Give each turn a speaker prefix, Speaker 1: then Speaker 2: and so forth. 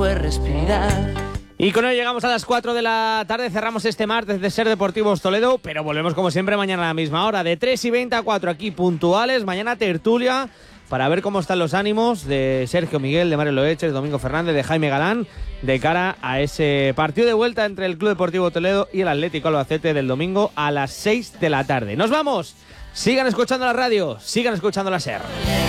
Speaker 1: fue respirar.
Speaker 2: Y con ello llegamos a las 4 de la tarde, cerramos este martes de Ser Deportivos Toledo, pero volvemos como siempre mañana a la misma hora, de 3:20 a 4 aquí puntuales, mañana tertulia, para ver cómo están los ánimos de Sergio Miguel, de Mario Loeches, de Domingo Fernández, de Jaime Galán, de cara a ese partido de vuelta entre el Club Deportivo Toledo y el Atlético Albacete del domingo a las 6 de la tarde. ¡Nos vamos! Sigan escuchando la radio, sigan escuchando la SER.